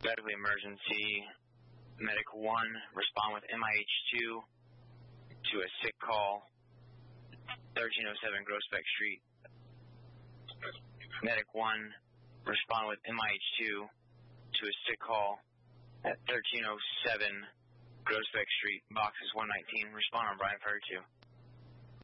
Medical emergency. Medic 1, respond with MIH2 to a sick call, 1307 Groesbeck Street. Medic 1, respond with MIH2 to a sick call at 1307 Groesbeck Street, boxes 119. Respond on Brian Ferry 2.